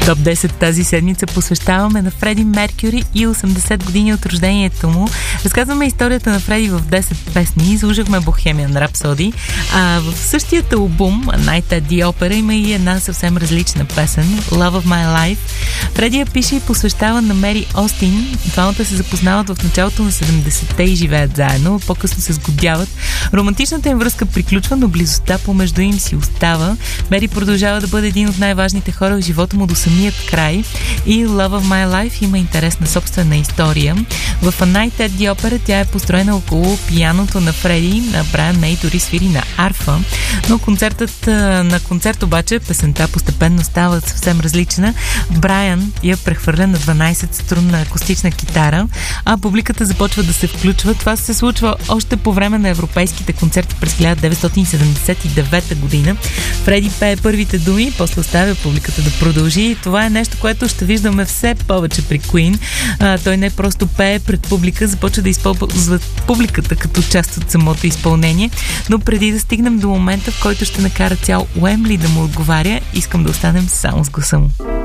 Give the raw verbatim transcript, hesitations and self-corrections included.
Топ десет тази седмица посвещаваме на Фреди Меркюри и осемдесет години от рождението му. Разказваме историята на Фреди в десет песни. Изложихме Bohemian Rhapsody. А в същият албум Night at the Opera има и една съвсем различна песен Love of My Life. Фреди я пише и посвещава на Мери Остин. Двамата се запознават в началото на седемдесетте и живеят заедно. По-късно се сгодяват. Романтичната им връзка приключва, но близостта помежду им си остава. Мери продължава да бъде един от най-важните хора в живота му до самият край. И Love of My Life има интересна собствена история. В A Night at the Opera тя е построена около пияното на Фреди. Брайан Мей дори свири на арфа. Но концертът, на концерт обаче песента постепенно става съвсем различна. Брайан я прехвърля на дванайсет струнна акустична китара, а публиката започва да се включва. Това се случва още по време на европейските концерти през хиляда деветстотин седемдесет и девета година. Фреди пее първите думи, после оставя публиката да продължи. Това е нещо, което ще виждаме все повече при Queen. А, той не просто пее пред публика, започва да използва публиката като част от самото изпълнение. Но преди да стигнем до момента, в който ще накара цял Уембли да му отговаря, искам да останем само с гласа му.